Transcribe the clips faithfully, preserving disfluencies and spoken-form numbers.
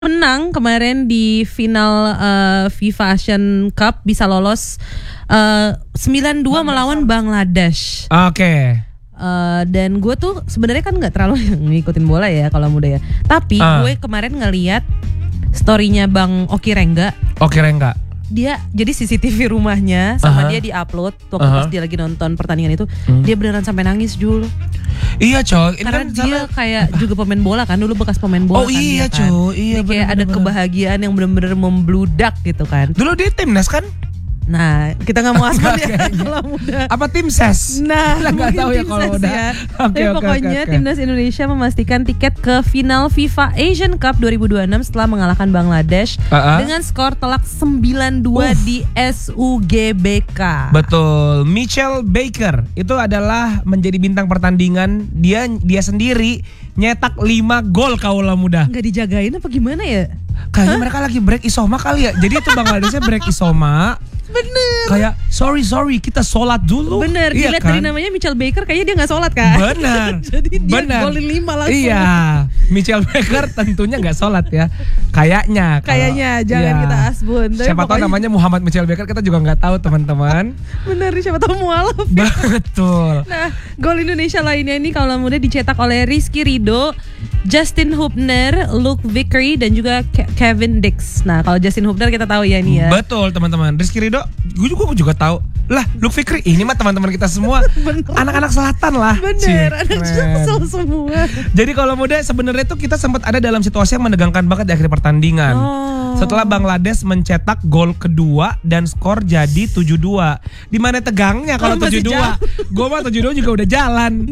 menang kemarin di final uh, FIFA Asian Cup, bisa lolos uh, sembilan dua melawan Bangladesh. Oke. Okay. Uh, dan gue tuh sebenarnya kan nggak terlalu ngikutin bola ya kalau muda ya. Tapi uh. gue kemarin ngeliat storynya Bang Oki Rengga. Oki Rengga. Dia jadi C C T V rumahnya sama uh-huh. dia diupload waktu uh-huh. pas dia lagi nonton pertandingan itu. Hmm. Dia beneran sampai nangis Jul. Iya coy. Karena kan dia salah. kayak juga pemain bola kan, dulu bekas pemain bola. Oh kan iya dia, kan. coy. Iya, Jadi kayak ada kebahagiaan yang bener-bener membludak gitu kan. Dulu dia timnas kan? Nah, kita nggak mau asal ya kalau muda. Apa tim ses? Nah, kita nggak tahu ya kalau udah. Ya. Okay, Tapi okay, pokoknya okay, okay. timnas Indonesia memastikan tiket ke final FIFA Asian Cup dua ribu dua puluh enam setelah mengalahkan Bangladesh uh-huh. dengan skor telak sembilan dua Uf. di S U G B K. Betul. Mitchell Baker itu adalah menjadi bintang pertandingan. Dia dia sendiri nyetak lima gol kaula muda. Nggak dijagain apa gimana ya? Kayaknya huh? mereka lagi break isoma kali ya. Jadi itu Bangladeshnya break isoma. Bener. Kayak sorry sorry kita sholat dulu. Bener. Iya Dilihat kan? dari namanya Mitchell Baker kayaknya dia nggak sholat kan? Bener. Jadi dia Bener. golin lima langsung. Iya. Mitchell Baker tentunya nggak sholat ya. Kayaknya. Kayaknya jangan iya. kita asbun. Tapi siapa pokoknya... tahu namanya Muhammad Mitchell Baker, kita juga nggak tahu teman-teman. Bener, siapa tahu mualaf. Betul. Nah, gol Indonesia lainnya ini kalau muda dicetak oleh Rizky Ridho, Justin Hubner, Luke Vickery dan juga Ke- Kevin Dix. Nah, kalau Justin Hubner kita tahu ya ini ya. Betul teman-teman. Rizky Ridho, gue juga, gue juga tahu. Lah, Luke Vickery ini mah teman-teman kita semua. Anak-anak selatan lah. Bener, anak selatan semua. Jadi kalau muda sebenarnya tuh kita sempat ada dalam situasi yang menegangkan banget di akhir pertandingan. Oh. Setelah Bangladesh mencetak gol kedua dan skor jadi tujuh dua. Di mana tegangnya kalau oh, tujuh dua? Gue mah tujuh dua juga udah jalan.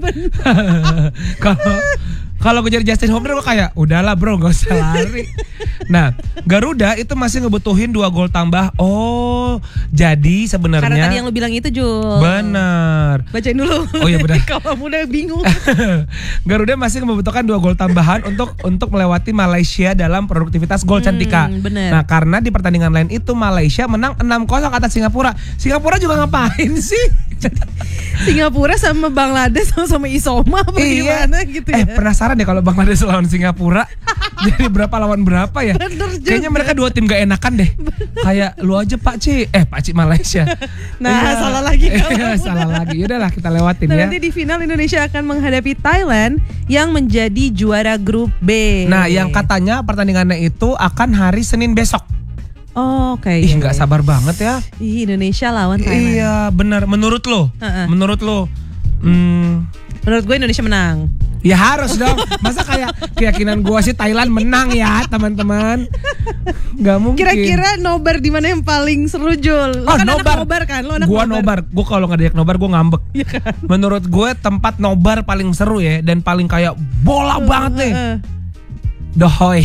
Kalau Kalau gue jadi Justin Hubner gue kayak udahlah bro, gak usah lari. Nah, Garuda itu masih ngebutuhin dua gol tambah. Oh, jadi sebenarnya karena tadi yang lu bilang itu Jul. Bener. Bacain dulu. Oh iya benar. Kalau muda bingung. Garuda masih membutuhkan dua gol tambahan untuk untuk melewati Malaysia dalam produktivitas gol cantika. Hmm, bener. Nah, karena di pertandingan lain itu Malaysia menang enam kosong atas Singapura. Singapura juga ngapain sih? Singapura sama Bangladesh sama-sama isoma apa iya. gimana gitu ya. Eh penasaran deh kalau Bangladesh lawan Singapura. Jadi berapa lawan berapa ya? Kayaknya mereka dua tim gak enakan deh. Kayak lu aja Pak Ci. Eh Pak Ci Malaysia. Nah iya. salah lagi eh, Salah lagi. Yaudahlah kita lewatin nah, ya. Nanti di final Indonesia akan menghadapi Thailand yang menjadi juara grup B. Nah yang katanya pertandingannya itu akan hari Senin besok. Oh, oke. Okay, Ih, iya, nggak iya. sabar banget ya. Ih, Indonesia lawan Thailand. Iya, benar. Menurut lo? Uh-uh. Menurut lo? Hmm, menurut gue Indonesia menang. Ya harus dong. Masa kayak keyakinan gue sih Thailand menang ya, teman-teman. Gak mungkin. Kira-kira nobar di mana yang paling seru Jul? Lo oh, kan nobar. anak nobar kan? Lo anak gua nobar. nobar. Gue kalau nggak diajak nobar gue ngambek. Ya kan? Menurut gue tempat nobar paling seru ya dan paling kayak bola uh, banget nih. Uh, uh. Dohoy.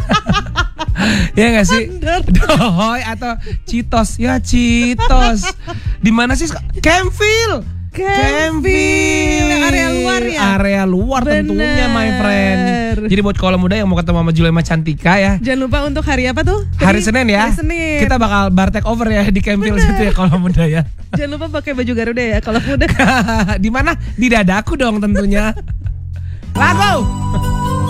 Ya nggak sih? Dohoy atau Citos? Ya Citos. Di mana sih? Campville. Campville. Yang area luar ya? Area luar Bener. tentunya my friend. Jadi buat kalau muda yang mau ketemu sama Julema Cantika ya. Jangan lupa untuk hari apa tuh? Tadi, hari Senin ya. Hari Senin. Kita bakal bar take over ya di Campville situ ya kalau muda ya. Jangan lupa pakai baju Garuda ya kalau muda. Di mana? Di dadaku dong tentunya. Lagu.